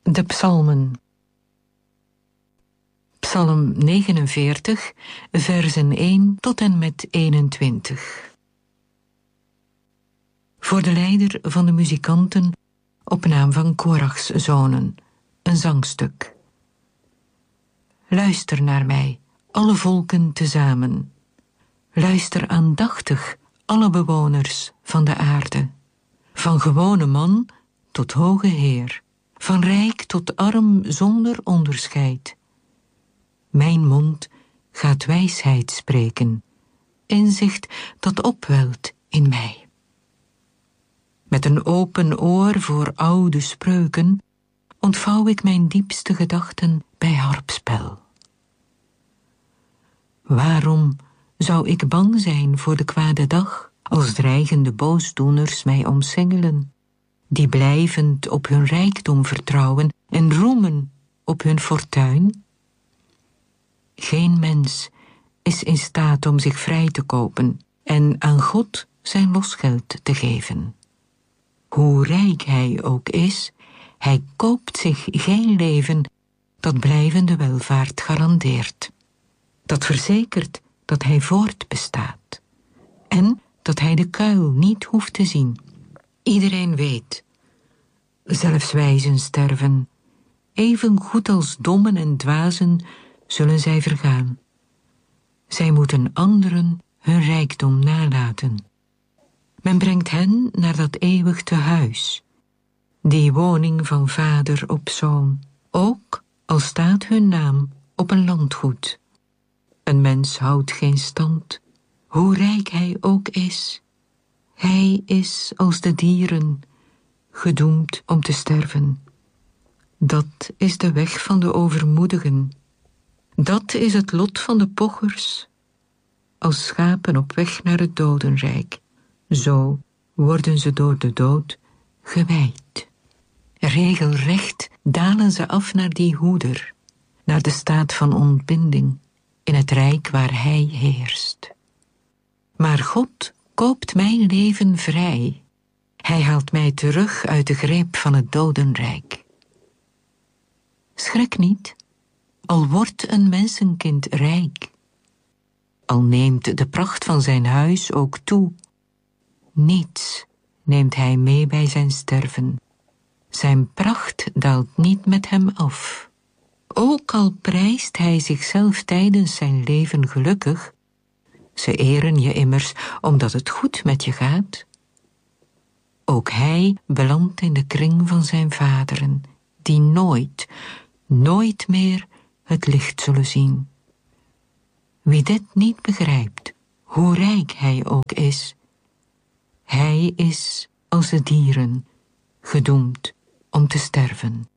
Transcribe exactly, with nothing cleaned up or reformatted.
De psalmen. Psalm negenenveertig, versen één tot en met eenentwintig. Voor de leider van de muzikanten op naam van Korachs zonen, een zangstuk. Luister naar mij, alle volken tezamen. Luister aandachtig, alle bewoners van de aarde. Van gewone man tot hoge heer, van rijk tot arm zonder onderscheid. Mijn mond gaat wijsheid spreken, inzicht dat opwelt in mij. Met een open oor voor oude spreuken ontvouw ik mijn diepste gedachten bij harpspel. Waarom zou ik bang zijn voor de kwade dag, als dreigende boosdoeners mij omsingelen, die blijvend op hun rijkdom vertrouwen en roemen op hun fortuin? Geen mens is in staat om zich vrij te kopen en aan God zijn losgeld te geven. Hoe rijk hij ook is, hij koopt zich geen leven dat blijvende welvaart garandeert. Dat verzekert dat hij voortbestaat en dat hij de kuil niet hoeft te zien. Iedereen weet, zelfs wijzen sterven, even goed als dommen en dwazen zullen zij vergaan. Zij moeten anderen hun rijkdom nalaten. Men brengt hen naar dat eeuwig tehuis, die woning van vader op zoon, ook al staat hun naam op een landgoed. Een mens houdt geen stand, hoe rijk hij ook is. Hij is als de dieren, gedoemd om te sterven. Dat is de weg van de overmoedigen. Dat is het lot van de pochers, als schapen op weg naar het dodenrijk. Zo worden ze door de dood gewijd. Regelrecht dalen ze af naar die hoeder, naar de staat van ontbinding, in het rijk waar hij heerst. Maar God koopt mijn leven vrij. Hij haalt mij terug uit de greep van het dodenrijk. Schrik niet, al wordt een mensenkind rijk. Al neemt de pracht van zijn huis ook toe. Niets neemt hij mee bij zijn sterven. Zijn pracht daalt niet met hem af. Ook al prijst hij zichzelf tijdens zijn leven gelukkig, ze eren je immers omdat het goed met je gaat. Ook hij belandt in de kring van zijn vaderen, die nooit, nooit meer het licht zullen zien. Wie dit niet begrijpt, hoe rijk hij ook is, hij is als de dieren, gedoemd om te sterven.